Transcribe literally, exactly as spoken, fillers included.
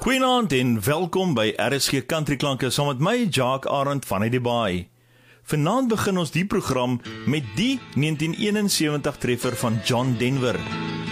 Goeienaand en welkom by R S G Country Klanke saam met my, Jacques Arend van die Baai. Vanaand begin ons die program met die negentien eenensewentig treffer van John Denver.